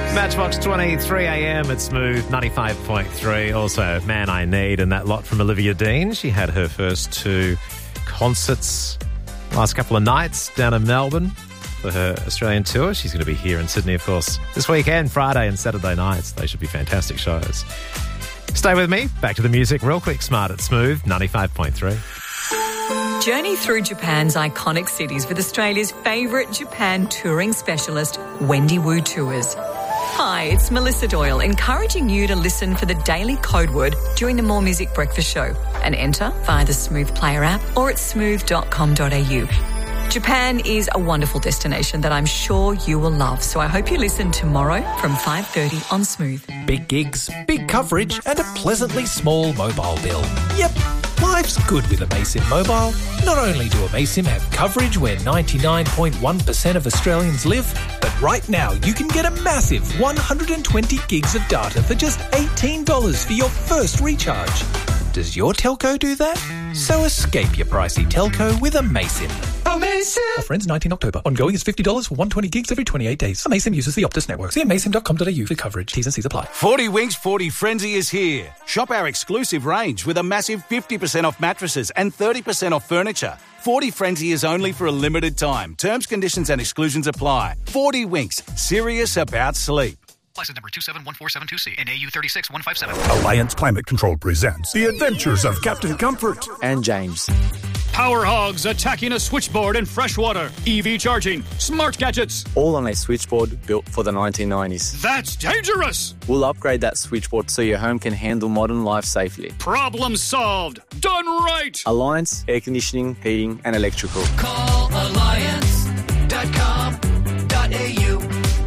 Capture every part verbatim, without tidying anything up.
Matchbox twenty-three a m at Smooth ninety-five point three. Also, Man I Need and that lot from Olivia Dean. She had her first two concerts last couple of nights down in Melbourne for her Australian tour. She's going to be here in Sydney, of course, this weekend, Friday and Saturday nights. They should be fantastic shows. Stay with me. Back to the music real quick. Smart at Smooth ninety-five point three. Journey through Japan's iconic cities with Australia's favourite Japan touring specialist, Wendy Wu Tours. Hi, it's Melissa Doyle, encouraging you to listen for the daily code word during the More Music Breakfast Show and enter via the Smooth Player app or at smooth dot com dot a u. Japan is a wonderful destination that I'm sure you will love, so I hope you listen tomorrow from five thirty on Smooth. Big gigs, big coverage and a pleasantly small mobile bill. Yep, life's good with Amaysim Mobile. Not only do Amaysim have coverage where ninety-nine point one percent of Australians live, but right now you can get a massive one hundred twenty gigs of data for just eighteen dollars for your first recharge. Does your telco do that? So escape your pricey telco with Amaysim. Amaysim! Offer ends nineteenth October. Ongoing is fifty dollars for one hundred twenty gigs every twenty-eight days. Amaysim uses the Optus network. See amaysim dot com dot a u for coverage. T's and C's apply. forty Winks forty Frenzy is here. Shop our exclusive range with a massive fifty percent off mattresses and thirty percent off furniture. forty Frenzy is only for a limited time. Terms, conditions and exclusions apply. forty Winks. Serious about sleep. License number two seven one four seven two C and A U three six one five seven. Alliance Climate Control presents The Adventures of Captain Comfort and James. Power hogs attacking a switchboard in freshwater. E V charging. Smart gadgets. All on a switchboard built for the nineteen nineties. That's dangerous. We'll upgrade that switchboard so your home can handle modern life safely. Problem solved. Done right. Alliance Air Conditioning, Heating and Electrical. Call alliance dot com dot a u.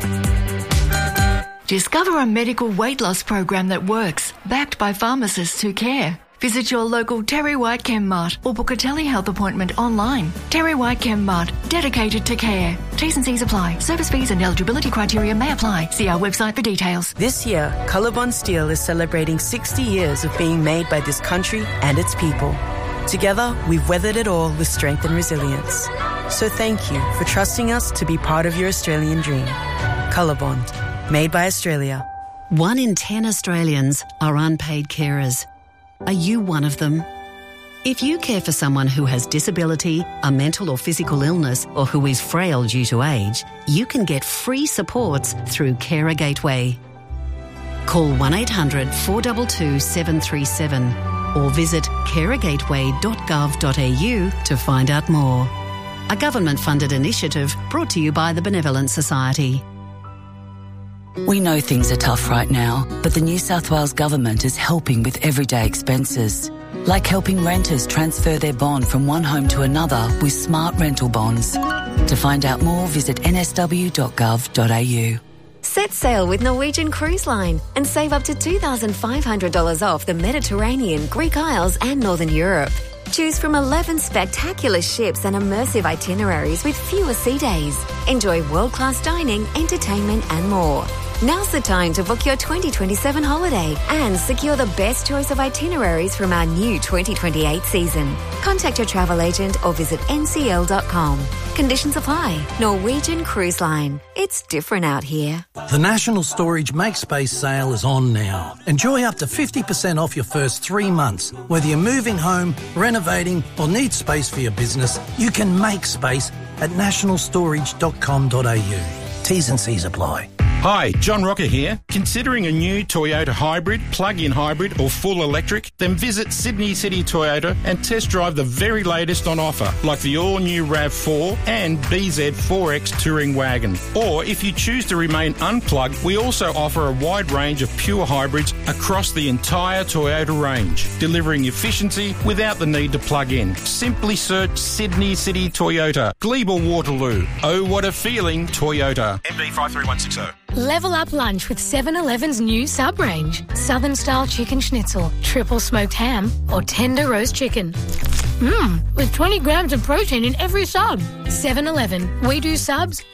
Discover a medical weight loss program that works, backed by pharmacists who care. Visit your local Terry White Chem Mart or book a telehealth appointment online. Terry White Chem Mart, dedicated to care. T's and C's apply. Service fees and eligibility criteria may apply. See our website for details. This year, Colorbond Steel is celebrating sixty years of being made by this country and its people. Together, we've weathered it all with strength and resilience. So thank you for trusting us to be part of your Australian dream. Colorbond. Made by Australia. One in ten Australians are unpaid carers. Are you one of them? If you care for someone who has disability, a mental or physical illness, or who is frail due to age, you can get free supports through Carer Gateway. Call one eight hundred four two two seven three seven or visit carer gateway dot gov dot a u to find out more. A government-funded initiative brought to you by the Benevolent Society. We know things are tough right now, but the New South Wales Government is helping with everyday expenses, like helping renters transfer their bond from one home to another with smart rental bonds. To find out more, visit n s w dot gov dot a u. Set sail with Norwegian Cruise Line and save up to two thousand five hundred dollars off the Mediterranean, Greek Isles and Northern Europe. Choose from eleven spectacular ships and immersive itineraries with fewer sea days. Enjoy world-class dining, entertainment and more. Now's the time to book your twenty twenty-seven holiday and secure the best choice of itineraries from our new twenty twenty-eight season. Contact your travel agent or visit n c l dot com. Conditions apply. Norwegian Cruise Line. It's different out here. The National Storage Makespace sale is on now. Enjoy up to fifty percent off your first three months. Whether you're moving home, renovating or need space for your business, you can make space at national storage dot com dot a u. T's and C's apply. Hi, John Rocker here. Considering a new Toyota hybrid, plug-in hybrid or full electric? Then visit Sydney City Toyota and test drive the very latest on offer, like the all-new RAV four and B Z four X touring wagon. Or if you choose to remain unplugged, we also offer a wide range of pure hybrids across the entire Toyota range, delivering efficiency without the need to plug in. Simply search Sydney City Toyota, Glebe Waterloo. Oh, what a feeling, Toyota. M D five three one six zero. Level up lunch with seven eleven's new sub-range. Southern-style chicken schnitzel, triple smoked ham, or tender roast chicken. Mmm, with twenty grams of protein in every sub. seven eleven. We do subs,